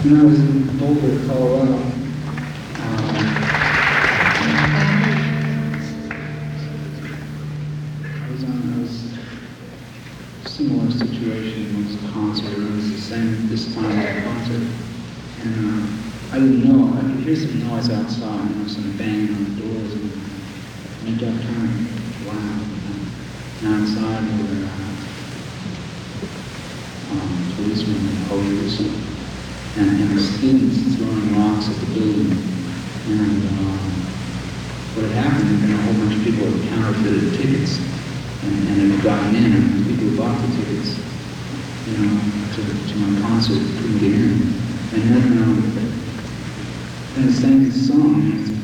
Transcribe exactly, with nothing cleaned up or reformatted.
When I was in Boulder, Colorado, um, I was on I was a similar situation. It was a concert. It was the same this time as a concert, and uh, I didn't know. I could hear some noise outside. You know, some banging on the doors, and I went up turning. Wow! And outside were uh, um, policemen and police. And, and the students throwing rocks at the building. And um, what had happened, had been a whole bunch of people had counterfeited tickets and, and had gotten in, and the people who bought the tickets, you know, to, to my concert couldn't get in. And then, um, then it sang this song, and it's